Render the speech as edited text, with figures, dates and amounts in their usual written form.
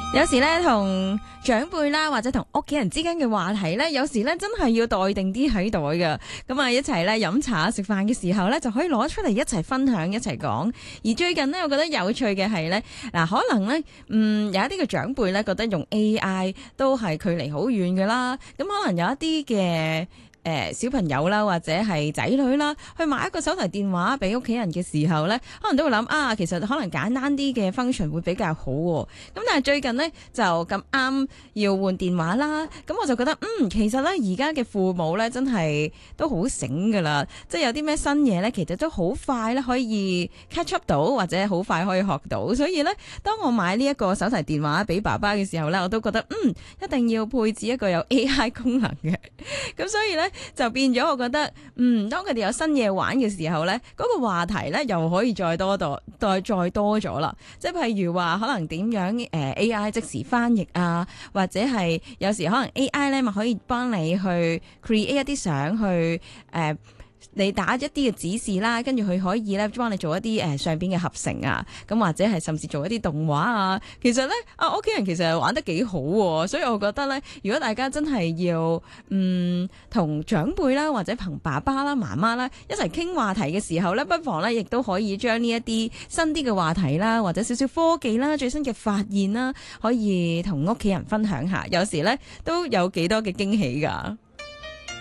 有時咧同長輩啦，或者同屋企人之間嘅話題咧，有時咧真係要袋定啲喺袋噶。咁啊，一齊咧飲茶食飯嘅時候咧，就可以攞出嚟一齊分享，一齊講。而最近呢，我覺得有趣嘅係咧，嗱，可能咧，有一啲嘅長輩咧覺得用 AI 都係距離好遠噶啦。咁可能有一啲嘅小朋友啦，或者係仔女啦，去買一個手提電話俾屋企人嘅時候呢，可能都會諗啊，其實可能簡單啲嘅 function 會比較好喎。咁但係最近呢，就咁啱要換電話啦，咁我就覺得其實呢，而家嘅父母呢，真係都好醒噶啦，即係有啲咩新嘢呢，其實都好快咧可以 catch up 到，或者好快可以學到。所以呢，當我買呢一個手提電話俾爸爸嘅時候呢，我都覺得一定要配置一個有 AI 功能嘅。咁所以呢，就變咗，我覺得當佢哋有新嘢玩嘅時候呢，嗰個話題呢又可以再多咗啦。即係譬如話，可能點樣AI 即時翻譯啊，或者係有時可能 AI 呢咪可以幫你去 create 一啲相去你打一啲嘅指示啦，跟住佢可以咧幫你做一啲上邊嘅合成啊，咁或者係甚至做一啲動畫啊。其實咧屋企人其實玩得幾好喎，所以我覺得咧，如果大家真係要同長輩啦，或者同爸爸啦、媽媽啦一齊傾話題嘅時候咧，不妨咧亦都可以將呢一啲新啲嘅話題啦，或者少少科技啦、最新嘅發現啦，可以同屋企人分享下。有時咧都有幾多嘅驚喜㗎。